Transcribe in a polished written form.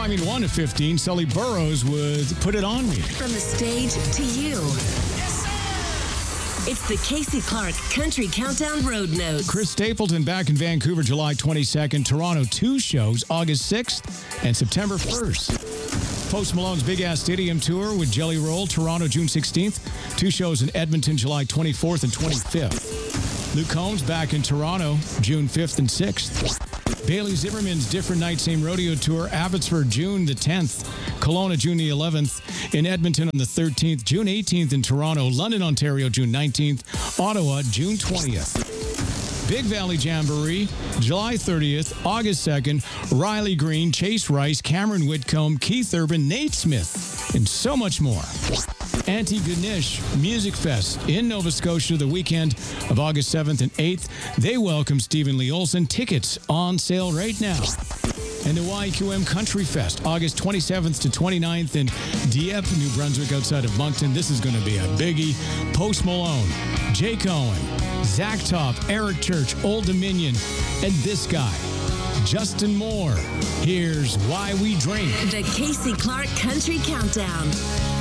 Climbing 1 to 15, Sully Burrows with Put It On Me. From the stage to you. It's the Casey Clark Country Countdown Road Notes. Chris Stapleton back in Vancouver, July 22nd. Toronto, 2 shows, August 6th and September 1st. Post Malone's Big Ass Stadium Tour with Jelly Roll, Toronto, June 16th. 2 shows in Edmonton, July 24th and 25th. Luke Combs back in Toronto, June 5th and 6th. Bailey Zimmerman's Different Night, Same Rodeo Tour, Abbotsford, June the 10th. Kelowna, June the 11th. In Edmonton on the 13th. June 18th in Toronto. London, Ontario, June 19th. Ottawa, June 20th. Big Valley Jamboree, July 30th, August 2nd. Riley Green, Chase Rice, Cameron Whitcomb, Keith Urban, Nate Smith, and so much more. Antigonish Music Fest in Nova Scotia the weekend of August 7th and 8th. They welcome Stephen Lee Olson. Tickets on sale right now. And the YQM Country Fest, August 27th to 29th in Dieppe, New Brunswick, outside of Moncton. This is going to be a biggie. Post Malone, Jake Owen, Zach Top, Eric Church, Old Dominion, and this guy, Justin Moore. Here's Why We Drink. The Casey Clark Country Countdown.